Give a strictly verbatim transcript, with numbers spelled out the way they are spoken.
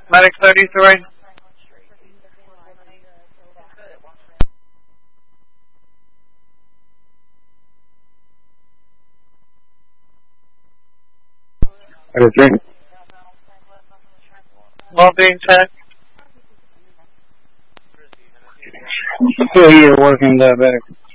Medic thirty-three. thirty-three. Well-being check. Still here working diabetic.